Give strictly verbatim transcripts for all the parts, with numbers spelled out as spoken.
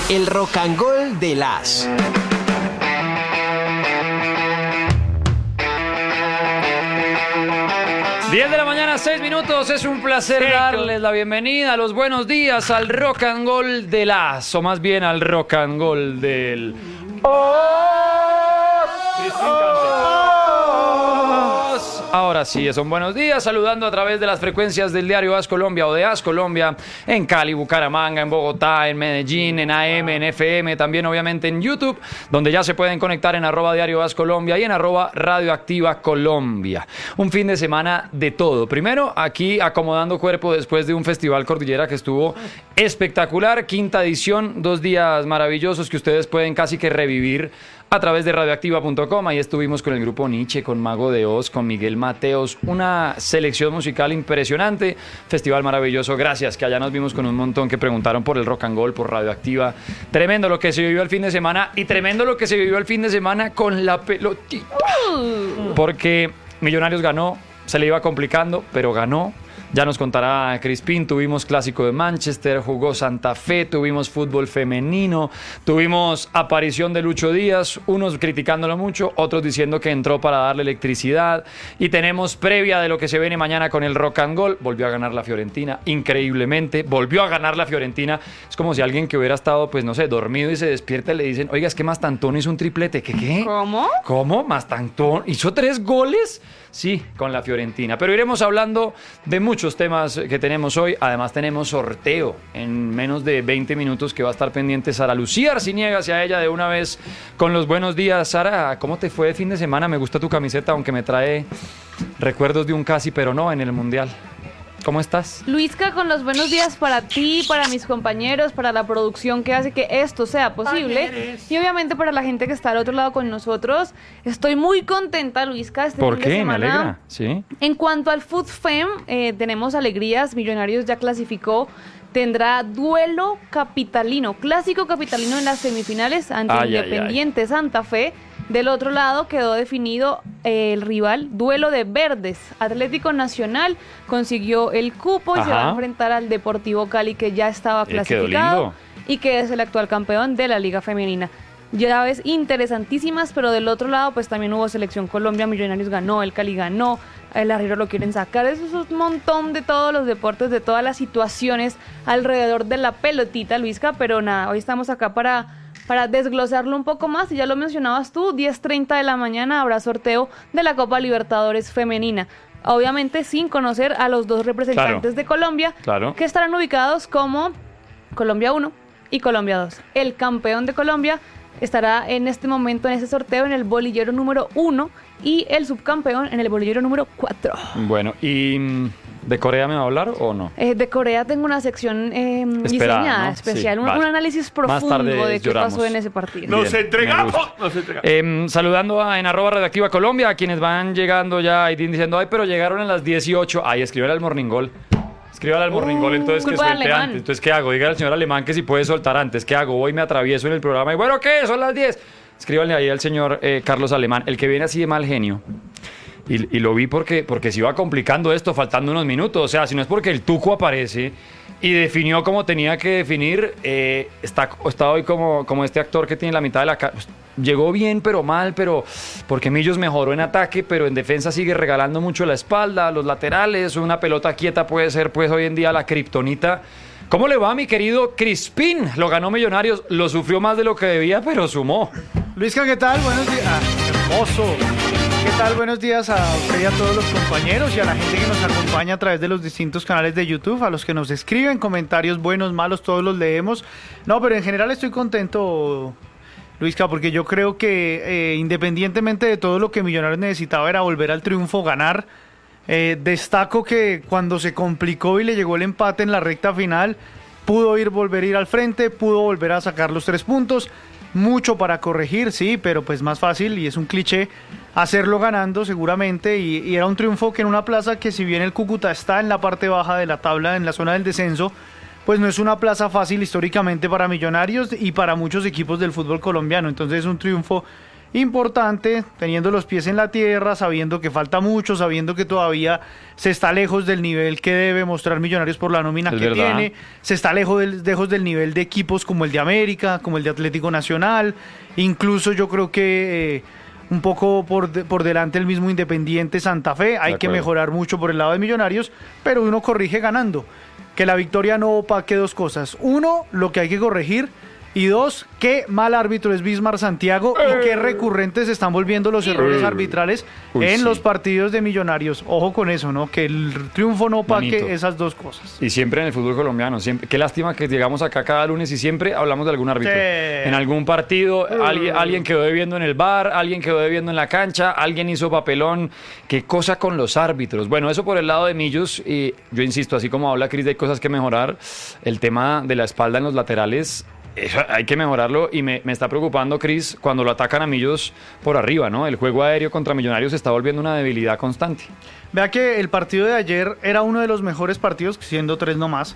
El Rock and Roll de las. diez de la mañana, seis minutos. Es un placer sí, darles la bienvenida, los buenos días al Rock and Roll de las, o más bien al Rock and Roll del... ¡Oh! Ahora sí, son buenos días, saludando a través de las frecuencias del diario As Colombia o de As Colombia en Cali, Bucaramanga, en Bogotá, en Medellín, en A M, en F M, también obviamente en YouTube, donde ya se pueden conectar en arroba diario As Colombia y en arroba Radioactiva Colombia. Un fin de semana de todo. Primero, aquí acomodando cuerpo después de un festival Cordillera que estuvo espectacular, quinta edición, dos días maravillosos que ustedes pueden casi que revivir a través de radioactiva punto com. Ahí estuvimos con el grupo Nietzsche, con Mago de Oz, con Miguel Mateos, una selección musical impresionante, festival maravilloso. Gracias, que allá nos vimos con un montón que preguntaron por el Rock and Roll, por Radioactiva. Tremendo lo que se vivió el fin de semana y tremendo lo que se vivió el fin de semana con la pelotita. Porque Millonarios ganó, se le iba complicando, pero ganó. Ya nos contará Crispín, tuvimos Clásico de Manchester, jugó Santa Fe, tuvimos fútbol femenino, tuvimos aparición de Lucho Díaz, unos criticándolo mucho, otros diciendo que entró para darle electricidad, y tenemos previa de lo que se viene mañana con el Rock and Roll. Volvió a ganar la Fiorentina, increíblemente, volvió a ganar la Fiorentina. Es como si alguien que hubiera estado, pues no sé, dormido y se despierta y le dicen, oiga, es que Mastantón hizo un triplete. ¿Qué qué? ¿Cómo? ¿Cómo? ¿Mastantón hizo tres goles? Sí, con la Fiorentina. Pero iremos hablando de muchos temas que tenemos hoy. Además tenemos sorteo en menos de veinte minutos que va a estar pendiente Sara Lucía Arciniega, hacia ella de una vez con los buenos días. Sara, ¿cómo te fue de fin de semana? Me gusta tu camiseta, aunque me trae recuerdos de un casi pero no en el Mundial. ¿Cómo estás? Luisca, con los buenos días para ti, para mis compañeros, para la producción que hace que esto sea posible y obviamente para la gente que está al otro lado con nosotros. Estoy muy contenta, Luisca, este ¿Por fin qué? de semana. Me alegra, sí. En cuanto al Food Fem, eh, tenemos alegrías. Millonarios ya clasificó. Tendrá duelo capitalino, clásico capitalino en las semifinales ante ay, Independiente ay, ay. Santa Fe. Del otro lado quedó definido eh, el rival, duelo de verdes. Atlético Nacional consiguió el cupo y Ajá. se va a enfrentar al Deportivo Cali, que ya estaba Eh, quedó clasificado lindo. y que es el actual campeón de la Liga Femenina. Llaves interesantísimas, pero del otro lado pues también hubo Selección Colombia. Millonarios ganó, el Cali ganó, el Arriero lo quieren sacar. Eso es un montón de todos los deportes, de todas las situaciones alrededor de la pelotita, Luisca, pero nada, hoy estamos acá para... para desglosarlo un poco más, y ya lo mencionabas tú, diez treinta de la mañana habrá sorteo de la Copa Libertadores Femenina. Obviamente sin conocer a los dos representantes claro, de Colombia, claro. que estarán ubicados como Colombia uno y Colombia dos. El campeón de Colombia estará en este momento en ese sorteo en el bolillero número uno y el subcampeón en el bolillero número cuatro. Bueno, ¿y de Corea me va a hablar o no? Eh, de Corea tengo una sección eh, Esperada, diseñada, ¿no? especial, Sí, un, vale. un análisis profundo tarde de qué lloramos. pasó en ese partido. Bien, Nos me entregamos, gusta. nos entregamos. Eh, saludando a, en arroba Radioactiva Colombia a quienes van llegando ya y diciendo, ay, pero llegaron a las dieciocho. Ay, escríbale al Morning Goal. Escríbale al Morning Goal, entonces que culpa de suelte Alemán. antes. Entonces, ¿qué hago? Diga al señor Alemán que si puede soltar antes. ¿Qué hago? Voy, me atravieso en el programa y bueno, ¿qué? Son las diez. Escríbanle ahí al señor eh, Carlos Alemán, el que viene así de mal genio. Y, y lo vi porque, porque se iba complicando esto, faltando unos minutos. O sea, si no es porque el Tuco aparece y definió como tenía que definir, eh, está, está hoy como, como este actor que tiene la mitad de la cara. Llegó bien, pero mal, pero porque Millos mejoró en ataque, pero en defensa sigue regalando mucho la espalda, los laterales. Una pelota quieta puede ser, pues, hoy en día la kriptonita. ¿Cómo le va, mi querido Crispín? Lo ganó Millonarios, lo sufrió más de lo que debía, pero sumó. Luisca, ¿qué tal? Buenos días. Ah, hermoso. ¿Qué tal? Buenos días a usted y a todos los compañeros y a la gente que nos acompaña a través de los distintos canales de YouTube, a los que nos escriben comentarios buenos, malos, todos los leemos. No, pero en general estoy contento, Luisca, porque yo creo que eh, independientemente de todo, lo que Millonarios necesitaba era volver al triunfo, ganar. Eh, destaco que cuando se complicó y le llegó el empate en la recta final, pudo ir, volver a ir al frente, pudo volver a sacar los tres puntos. Mucho para corregir, sí, pero pues más fácil, y es un cliché, hacerlo ganando seguramente, y, y era un triunfo que en una plaza que, si bien el Cúcuta está en la parte baja de la tabla, en la zona del descenso, pues no es una plaza fácil históricamente para Millonarios y para muchos equipos del fútbol colombiano. Entonces es un triunfo importante, teniendo los pies en la tierra, sabiendo que falta mucho, sabiendo que todavía se está lejos del nivel que debe mostrar Millonarios por la nómina Es que verdad. tiene, se está lejos del, lejos del nivel de equipos como el de América, como el de Atlético Nacional, incluso yo creo que eh, un poco por, de- por delante el mismo Independiente Santa Fe, hay De que acuerdo. mejorar mucho por el lado de Millonarios, pero uno corrige ganando, que la victoria no opaque dos cosas, uno, lo que hay que corregir, y dos, qué mal árbitro es Bismar Santiago y qué recurrentes están volviendo los errores arbitrales Uy, en sí. los partidos de Millonarios. Ojo con eso, ¿no? Que el triunfo no opaque Manito. esas dos cosas. Y siempre en el fútbol colombiano, siempre. Qué lástima que llegamos acá cada lunes y siempre hablamos de algún árbitro. Sí. En algún partido, alguien, alguien quedó debiendo en el bar, alguien quedó debiendo en la cancha, alguien hizo papelón. Qué cosa con los árbitros. Bueno, eso por el lado de Millos, y yo insisto, así como habla Cris, hay cosas que mejorar. El tema de la espalda en los laterales, eso hay que mejorarlo y me, me está preocupando, Cris, cuando lo atacan a Millos por arriba, ¿no? El juego aéreo contra Millonarios se está volviendo una debilidad constante. Vea que el partido de ayer era uno de los mejores partidos, siendo tres nomás,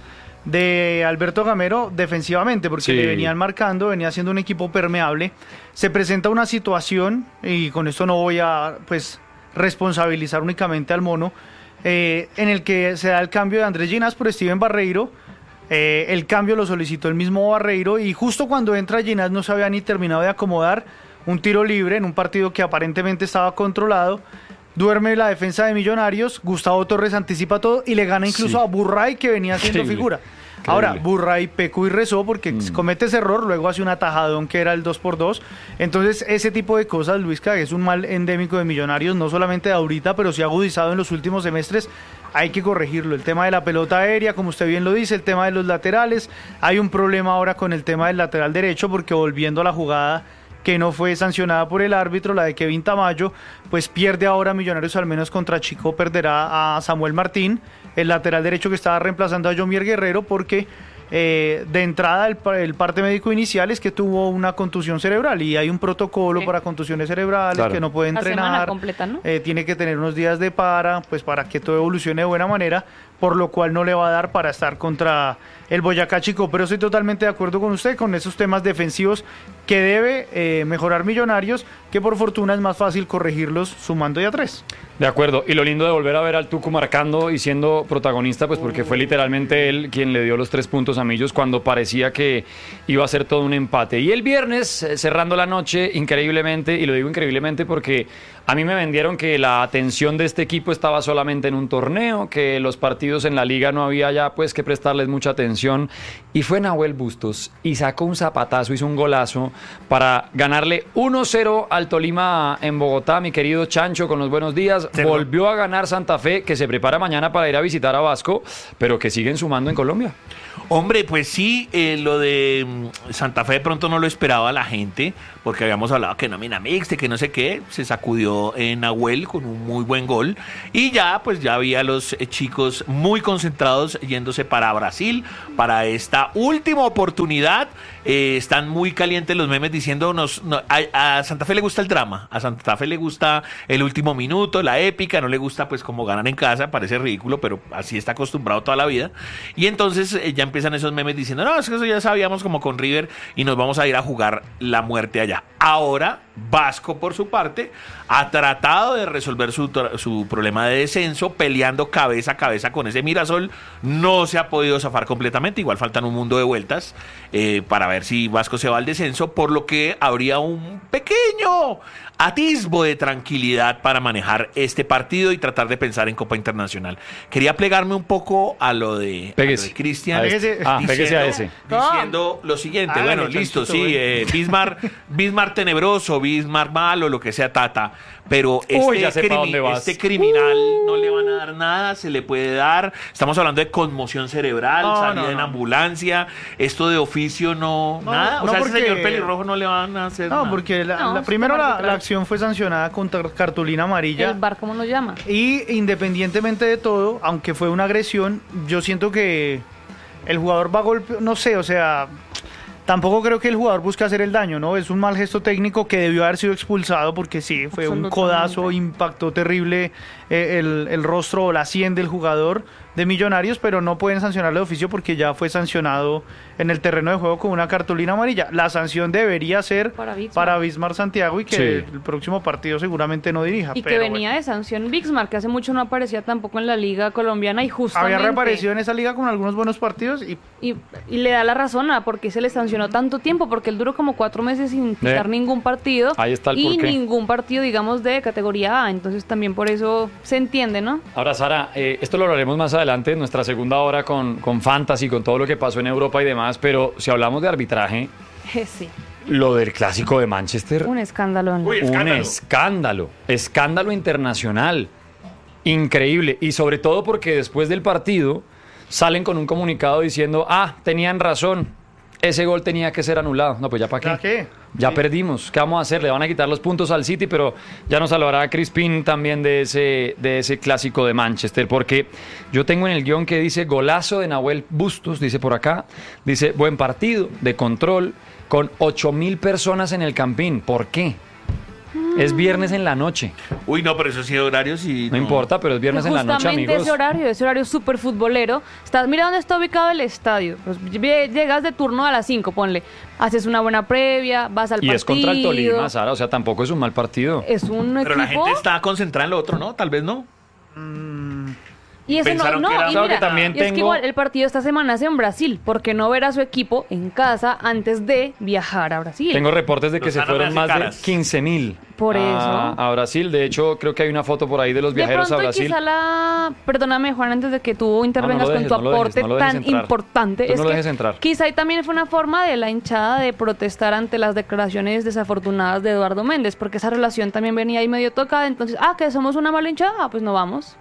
de Alberto Gamero defensivamente, porque Sí. le venían marcando, venía siendo un equipo permeable. Se presenta una situación, y con esto no voy a pues responsabilizar únicamente al mono, eh, en el que se da el cambio de Andrés Ginás por Steven Barreiro. Eh, el cambio lo solicitó el mismo Barreiro y justo cuando entra Ginás no se había ni terminado de acomodar, un tiro libre en un partido que aparentemente estaba controlado. Duerme la defensa de Millonarios, Gustavo Torres anticipa todo y le gana incluso Sí. a Burray, que venía haciendo Increíble. figura. Increíble. Ahora, Burray pecó y rezó porque Mm. comete ese error, luego hace un atajadón que era el dos por dos. Entonces, ese tipo de cosas, Luisca, es un mal endémico de Millonarios, no solamente de ahorita, pero sí agudizado en los últimos semestres. Hay que corregirlo. El tema de la pelota aérea, como usted bien lo dice, el tema de los laterales. Hay un problema ahora con el tema del lateral derecho, porque volviendo a la jugada que no fue sancionada por el árbitro, la de Kevin Tamayo, pues pierde ahora Millonarios, al menos contra Chico perderá a Samuel Martín, el lateral derecho que estaba reemplazando a Jomier Guerrero, porque eh, de entrada el, pa- el parte médico inicial es que tuvo una contusión cerebral y hay un protocolo Sí. para contusiones cerebrales, Claro. que no puede Una semana entrenar, completa, ¿no? eh, tiene que tener unos días de para, pues para que todo evolucione de buena manera, por lo cual no le va a dar para estar contra el Boyacá Chico. Pero estoy totalmente de acuerdo con usted con esos temas defensivos que debe eh, mejorar Millonarios, que por fortuna es más fácil corregirlos sumando ya tres. De acuerdo, y lo lindo de volver a ver al Tucu marcando y siendo protagonista, pues porque fue literalmente él quien le dio los tres puntos a Millos cuando parecía que iba a ser todo un empate. Y el viernes, eh, cerrando la noche, increíblemente, y lo digo increíblemente porque a mí me vendieron que la atención de este equipo estaba solamente en un torneo, que los partidos en la liga no había ya pues que prestarles mucha atención, y fue Nahuel Bustos y sacó un zapatazo, hizo un golazo para ganarle uno cero al Tolima en Bogotá, mi querido Chancho, con los buenos días. Volvió a ganar Santa Fe, que se prepara mañana para ir a visitar a Vasco, pero que siguen sumando en Colombia. Hombre, pues sí, eh, lo de mm, Santa Fe de pronto no lo esperaba la gente, porque habíamos hablado que nómina mixta, que no sé qué, se sacudió en Nahuel con un muy buen gol, y ya pues ya había los eh, chicos muy concentrados yéndose para Brasil, para esta última oportunidad. Eh, están muy calientes los memes diciendo, nos, no, a, a Santa Fe le gusta el drama, a Santa Fe le gusta el último minuto, la épica, no le gusta pues como ganan en casa, parece ridículo, pero así está acostumbrado toda la vida, y entonces eh, ya empiezan esos memes diciendo, no, es que eso ya sabíamos como con River y nos vamos a ir a jugar la muerte allá. Ahora, Vasco por su parte ha tratado de resolver su, su problema de descenso peleando cabeza a cabeza con ese Mirasol, no se ha podido zafar completamente, igual faltan un mundo de vueltas eh, para ver si Vasco se va al descenso, por lo que habría un pequeño atisbo de tranquilidad para manejar este partido y tratar de pensar en Copa Internacional. Quería plegarme un poco a lo de, Péguese. a lo de Cristian. A este. Ah, péguese a ese. Diciendo lo siguiente, Hágale, bueno, listo, Chanchito, sí, bueno. eh, Bismarck, Bismarck tenebroso, Bismarck malo, lo que sea, Tata, pero este, Uy, ya sé pa' dónde vas. este criminal no le van a dar nada, se le puede dar, estamos hablando de conmoción cerebral, No, salida no, en no. ambulancia, esto de oficio no, No, nada, o no, sea, porque- ese señor pelirrojo no le van a hacer No, nada. porque la, No, la- es primero como la, arbitral. la acción fue sancionada con tar- cartulina amarilla. ¿El bar cómo nos llama? Y independientemente de todo, aunque fue una agresión, yo siento que el jugador va a golpe, no sé, o sea, tampoco creo que el jugador busque hacer el daño, ¿no? Es un mal gesto técnico que debió haber sido expulsado porque sí, fue un Absolutamente. codazo, impactó terrible eh, el, el rostro o la sien del jugador de Millonarios, pero no pueden sancionarle de oficio porque ya fue sancionado en el terreno de juego con una cartulina amarilla. La sanción debería ser Para Bismar. para Bismar Santiago y que Sí. el próximo partido seguramente no dirija. Y que pero venía bueno. de sanción Bixmar, que hace mucho no aparecía tampoco en la liga colombiana y justamente... Había reaparecido en esa liga con algunos buenos partidos y Y, y le da la razón a por qué se le sancionó tanto tiempo, porque él duró como cuatro meses sin pitar ningún partido. Ahí está el y porqué. ningún partido, digamos, de categoría A. Entonces también por eso se entiende, ¿no? Ahora, Sara, eh, esto lo hablaremos más adelante en nuestra segunda hora con, con Fantasy, con todo lo que pasó en Europa y demás, pero si hablamos de arbitraje, Sí, lo del clásico de Manchester, un escándalo. ¿no? Uy, un escándalo. escándalo, escándalo internacional, increíble, y sobre todo porque después del partido salen con un comunicado diciendo, ah, tenían razón, ese gol tenía que ser anulado. No, pues ya para qué. ¿Ya qué? Ya Sí. perdimos. ¿Qué vamos a hacer? Le van a quitar los puntos al City, pero ya nos hablará Crispín también de ese, de ese clásico de Manchester, porque yo tengo en el guión que dice golazo de Nahuel Bustos, dice por acá, dice buen partido, de control, con ocho mil personas en el Campín. ¿Por qué? Es viernes en la noche. Uy, no, pero eso sí, horarios y... No, importa, pero es viernes en la noche, Justamente amigos. ese horario, ese horario súper futbolero. Estás, mira dónde está ubicado el estadio. Pues, lle- llegas de turno a las cinco, ponle. Haces una buena previa, vas al Y partido. es contra el Tolima, Sara, o sea, tampoco es un mal partido. Es un Pero la equipo... gente está concentrada en lo otro, ¿no? Tal vez no. Y ese no, Pensaron no, que era- y Claro mira, que también y es que tengo- igual el partido esta semana es en Brasil, porque no ver a su equipo en casa antes de viajar a Brasil. Tengo reportes de que Lozano se fueron me hace más caras. de quince mil Por a, eso. a Brasil. De hecho, creo que hay una foto por ahí de los De viajeros pronto a y Brasil. quizá la... Perdóname, Juan, antes de que tú intervengas dejes, con tu no lo dejes, aporte no lo dejes tan entrar. importante. Tú es no lo que dejes entrar. Quizá ahí también fue una forma de la hinchada de protestar ante las declaraciones desafortunadas de Eduardo Méndez, porque esa relación también venía ahí medio tocada. Entonces, ah, que somos una mala hinchada, ah, pues no vamos.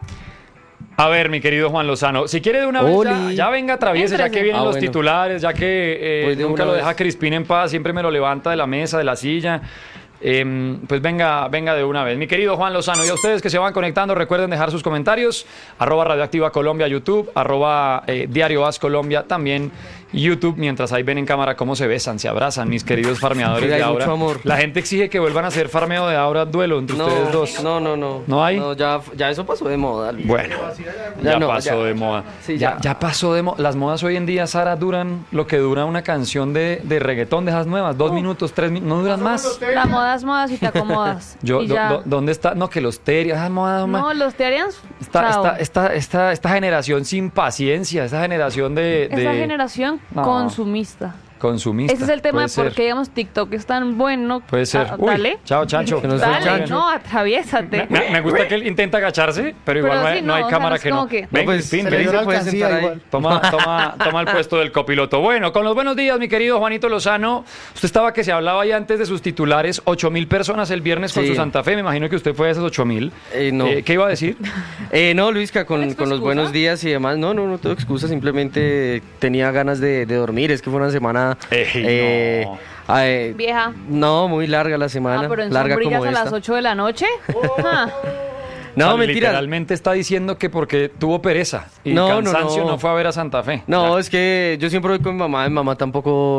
A ver, mi querido Juan Lozano, si quiere de una vez ya, Oli. ya venga, atraviese, ya que Éntrese. vienen Ah, los bueno. titulares, ya que eh, Voy de nunca una lo vez. deja Crispín en paz, siempre me lo levanta de la mesa, de la silla. Eh, pues venga, venga de una vez. Mi querido Juan Lozano, y a ustedes que se van conectando, recuerden dejar sus comentarios, arroba Radioactiva Colombia YouTube, arroba eh, Diario As Colombia también YouTube, mientras ahí ven en cámara cómo se besan, se abrazan, mis queridos farmeadores Sí, de hay Aura. mucho amor. La gente exige que vuelvan a hacer farmeo de Aura, duelo entre No, ustedes dos. no, no, no. ¿No hay? No, ya, ya eso pasó de moda. Luis. Bueno, Ya ya no, pasó ya. de moda. Sí, ya. ya. ya pasó de moda. Las modas hoy en día, Sara, duran lo que dura una canción de, de reggaetón de esas nuevas. Dos minutos, tres minutos, no duran más. La moda es moda si te acomodas. Yo, Y do- ya. do- ¿Dónde está? No, que los terias, esas modas, hombre. No, los Terians, Esta, chao. esta, esta, esta, esta generación sin paciencia, esta generación de, de Esa generación No. consumista. consumista. Ese es el tema Puede de por ser. qué, digamos, TikTok es tan bueno. Puede ser. Ah, Uy, dale. chao, Chancho. Que no sea Dale, Chancho. no, atraviésate. Me, me gusta que él intenta agacharse, pero igual Pero no, hay, sí, no hay no, o sea, cámara es que no. como que- Ven, No, pues, Crispín, se ven. le dio la puede alcancía sentar ahí. igual. Toma, toma, toma el puesto del copiloto. Bueno, con los buenos días, mi querido Juanito Lozano. Usted estaba que se hablaba ya antes de sus titulares, ocho mil personas el viernes con Sí. su Santa Fe. Me imagino que usted fue de esos ocho mil. Eh, no. ¿Qué iba a decir? Eh, no, Luisca, con, ¿Cuál es tu con los excusa? buenos días y demás. No, no, no tengo excusa. Simplemente tenía ganas de, de dormir. Es que fue una semana. Ey, eh, no. eh, Vieja. no, muy larga la semana. Ah, pero en larga sombrillas como a las esta. ocho de la noche. Ah. No, O sea, mentira. Literalmente está diciendo que porque tuvo pereza y No, no, cansancio no, no. fue a ver a Santa Fe. No, Ya. es que yo siempre voy con mi mamá. Mi mamá tampoco